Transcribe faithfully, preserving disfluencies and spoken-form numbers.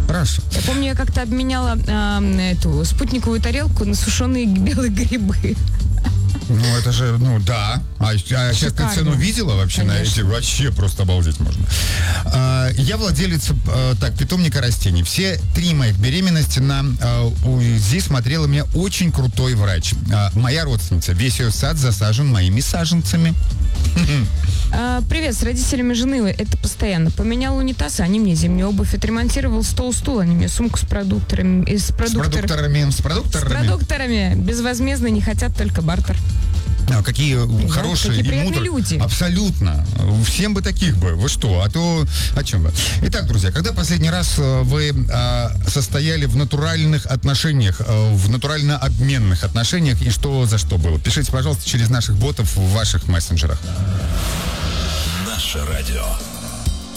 Хорошо. Я помню, я как-то обменяла э, эту спутниковую тарелку на сушеные белые грибы. Ну, это же, ну, да. А, а сейчас ты цену видела вообще? Конечно. На эти? Вообще просто обалдеть можно. А, я владелец, а, так, питомника растений. Все три моих беременности на а, УЗИ смотрела меня очень крутой врач. А, моя родственница. Весь ее сад засажен моими саженцами. А, привет, с родителями жены это постоянно. Поменял унитаз, а они мне зимнюю обувь. Отремонтировал стол, стул, они мне сумку с продукторами. С, продуктор... с продукторами. С продукторами. С продукторами. Безвозмездно не хотят, только бартер. А, какие да, хорошие какие и мудрые люди. Абсолютно. Всем бы таких бы. Вы что? А то о чем вы? Итак, друзья, когда последний раз вы а, состояли в натуральных отношениях, а, в натурально-обменных отношениях, и что за что было? Пишите, пожалуйста, через наших ботов в ваших мессенджерах. Наше радио.